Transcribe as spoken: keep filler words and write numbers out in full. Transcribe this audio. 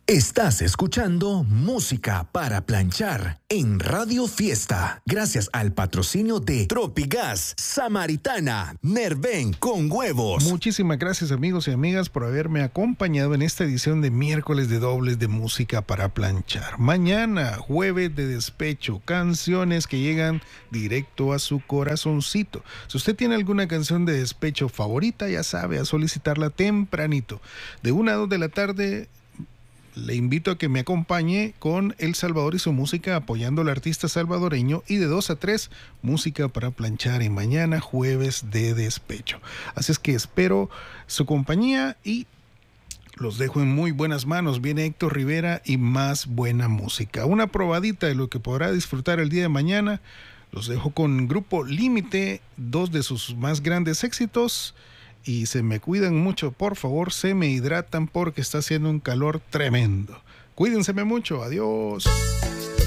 Estás escuchando Música para Planchar en Radio Fiesta, gracias al patrocinio de Tropigas, Samaritana, Nerven con huevos. Muchísimas gracias, amigos y amigas, por haberme acompañado en esta edición de miércoles de dobles de Música para Planchar. Mañana, jueves de despecho, canciones que llegan directo a su corazoncito. Si usted tiene alguna canción de despecho favorita, ya sabe, a solicitarla tempranito. De una a dos de la tarde, le invito a que me acompañe con El Salvador y su música, apoyando al artista salvadoreño, y de dos a tres, música para planchar en mañana, jueves de despecho. Así es que espero su compañía y los dejo en muy buenas manos. Viene Héctor Rivera y más buena música. Una probadita de lo que podrá disfrutar el día de mañana. Los dejo con Grupo Límite, dos de sus más grandes éxitos. Y se me cuidan mucho, por favor, se me hidratan porque está haciendo un calor tremendo. Cuídense mucho, adiós.